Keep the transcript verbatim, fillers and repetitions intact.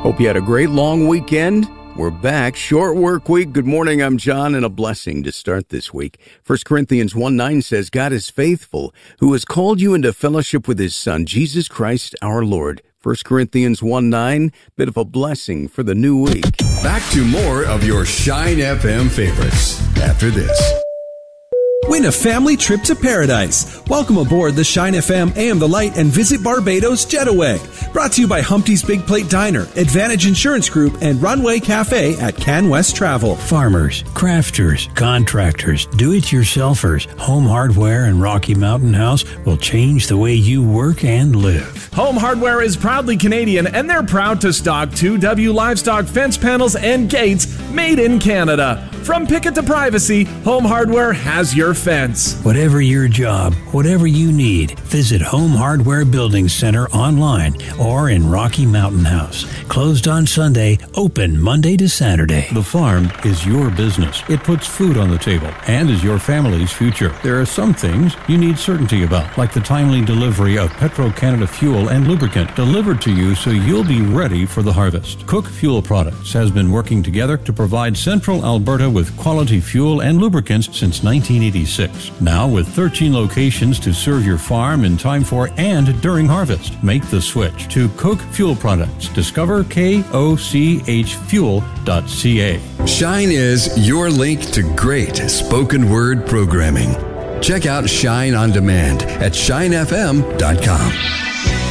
Hope you had a great long weekend. We're back. Short work week. Good morning. I'm John, and a blessing to start this week. First Corinthians one nine says, God is faithful, who has called you into fellowship with his Son, Jesus Christ our Lord. First Corinthians one nine, bit of a blessing for the new week. Back to more of your Shine F M favorites after this. Win a family trip to paradise. Welcome aboard the Shine F M A M The Light and visit Barbados Jetaway. Brought to you by Humpty's Big Plate Diner, Advantage Insurance Group, and Runway Cafe at Can West Travel. Farmers, crafters, contractors, do-it-yourselfers, Home Hardware and Rocky Mountain House will change the way you work and live. Home Hardware is proudly Canadian, and they're proud to stock two W Livestock fence panels and gates made in Canada. From picket to privacy, Home Hardware has your fence. Whatever your job, whatever you need, visit Home Hardware Building Center online or in Rocky Mountain House. Closed on Sunday, open Monday to Saturday. The farm is your business. It puts food on the table and is your family's future. There are some things you need certainty about, like the timely delivery of Petro-Canada fuel and lubricant delivered to you so you'll be ready for the harvest. Cook Fuel Products has been working together to provide Central Alberta with quality fuel and lubricants since nineteen eighty-six. Now with thirteen locations to serve your farm in time for and during harvest. Make the switch to Cook Fuel Products. Discover K O C H fuel dot C A. Shine is your link to great spoken word programming. Check out Shine on Demand at shine f m dot com.